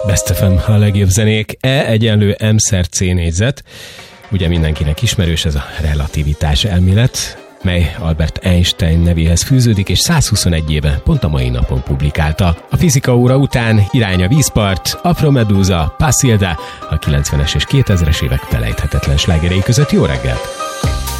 Best FM, a legjobb zenék. E=MC négyzet. Ugye mindenkinek ismerős ez a relativitás elmélet, mely Albert Einstein nevéhez fűződik, és 121 éve pont a mai napon publikálta. A fizika óra után irány a vízpart, Afro-Medusa, Pasilda, a 90-es és 2000-es évek felejthetetlen slágerei között. Jó reggelt!